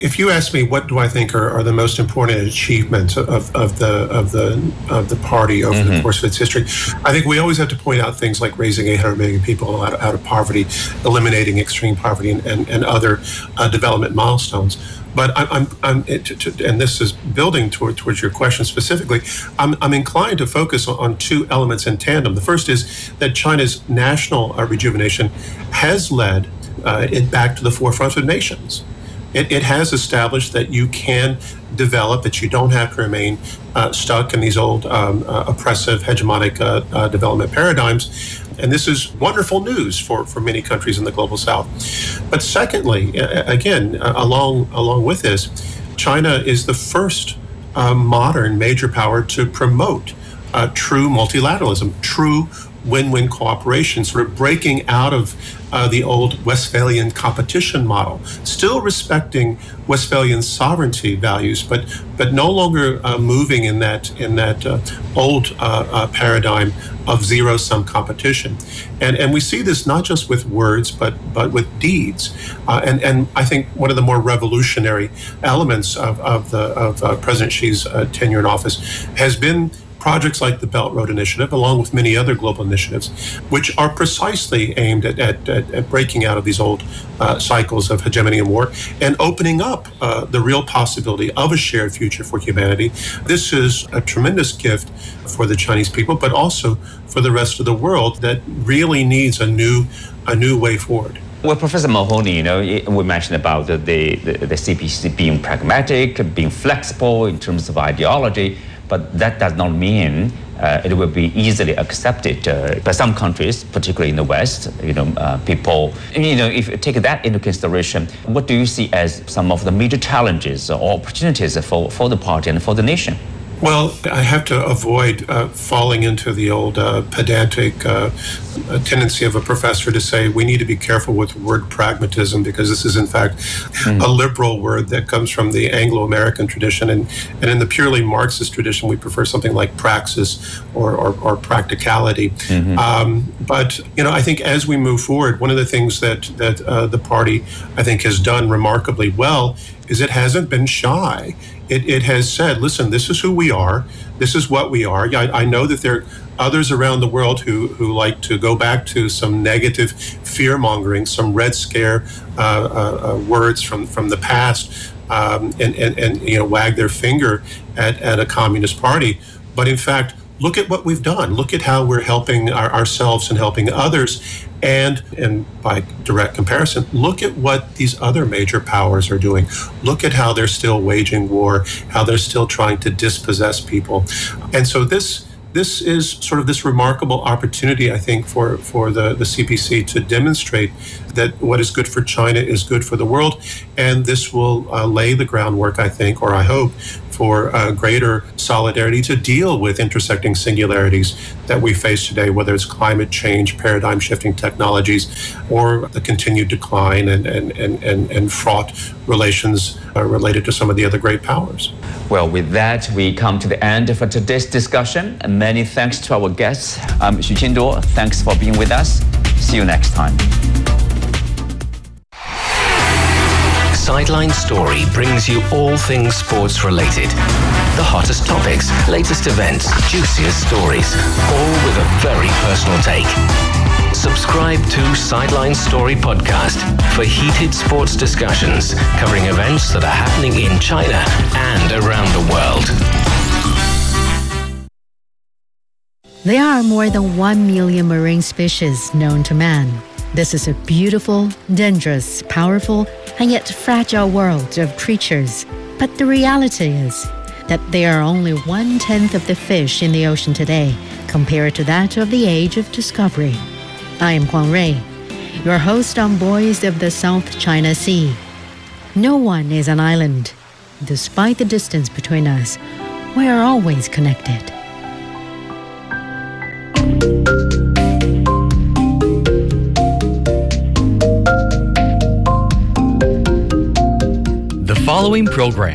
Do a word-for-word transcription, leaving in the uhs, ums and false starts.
If you ask me, what do I think are, are the most important achievements of, of the of the of the party over mm-hmm. the course of its history, I think we always have to point out things like raising eight hundred million people out of, out of poverty, eliminating extreme poverty, and, and, and other uh, development milestones. But I'm, I'm, I'm it, to, and this is building toward, towards your question specifically, I'm, I'm inclined to focus on, on two elements in tandem. The first is that China's national uh, rejuvenation has led uh, it back to the forefront of nations. It, it has established that you can develop, that you don't have to remain uh, stuck in these old um, uh, oppressive, hegemonic uh, uh, development paradigms. And this is wonderful news for, for many countries in the global south. But secondly, again, uh, along, along with this, China is the first uh, modern major power to promote uh, true multilateralism, true win-win cooperation, sort of breaking out of uh, the old Westphalian competition model, still respecting Westphalian sovereignty values, but but no longer uh, moving in that in that uh, old uh, uh, paradigm of zero-sum competition. And and we see this not just with words, but but with deeds. Uh, and and I think one of the more revolutionary elements of of the of uh, President Xi's uh, tenure in office has been projects like the Belt and Road Initiative, along with many other global initiatives, which are precisely aimed at, at, at breaking out of these old uh, cycles of hegemony and war and opening up uh, the real possibility of a shared future for humanity. This is a tremendous gift for the Chinese people, but also for the rest of the world that really needs a new, a new way forward. Well, Professor Mahoney, you know, we mentioned about the, the, the C P C being pragmatic, being flexible in terms of ideology, but that does not mean uh, it will be easily accepted uh, by some countries, particularly in the West. You know, uh, people, you know, if you take that into consideration, what do you see as some of the major challenges or opportunities for, for the party and for the nation? Well, I have to avoid uh, falling into the old uh, pedantic uh, tendency of a professor to say we need to be careful with the word pragmatism, because this is in fact mm. a liberal word that comes from the Anglo-American tradition, and, and in the purely Marxist tradition we prefer something like praxis or, or, or practicality. Mm-hmm. Um, but you know, I think as we move forward, one of the things that that uh, the party I think has done remarkably well is it hasn't been shy. It, it has said, listen, this is who we are. This is what we are. I, I know that there are others around the world who, who like to go back to some negative fear-mongering, some Red Scare uh, uh, uh, words from, from the past, um, and, and, and you know, wag their finger at, at a communist party. But in fact, look at what we've done. Look at how we're helping our, ourselves and helping others. And, and by direct comparison, look at what these other major powers are doing. Look at how they're still waging war, how they're still trying to dispossess people. And so this this is sort of this remarkable opportunity, I think, for, for the, the C P C to demonstrate that what is good for China is good for the world. And this will uh, lay the groundwork, I think, or I hope, for uh, greater solidarity to deal with intersecting singularities that we face today, whether it's climate change, paradigm shifting technologies, or the continued decline and, and, and, and, and fraught relations uh, related to some of the other great powers. Well, with that, we come to the end for today's discussion. And many thanks to our guests. I'm Xu Qinduo. Thanks for being with us. See you next time. Sideline Story brings you all things sports related. The hottest topics, latest events, juiciest stories, all with a very personal take. Subscribe to Sideline Story Podcast for heated sports discussions covering events that are happening in China and around the world. There are more than one million marine species known to man. This is a beautiful, dangerous, powerful, and yet fragile world of creatures. But the reality is that there are only one-tenth of the fish in the ocean today compared to that of the age of discovery. I am Huang Rui, your host on Boys of the South China Sea. No one is an island. Despite the distance between us, we are always connected. The following program